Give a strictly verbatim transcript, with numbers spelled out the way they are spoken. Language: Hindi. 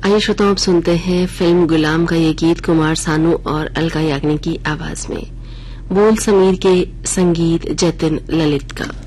आइए श्रोताओं, अब सुनते हैं फिल्म गुलाम का ये गीत कुमार सानू और अलका याग्निक की आवाज में। बोल समीर के, संगीत जतिन ललित का।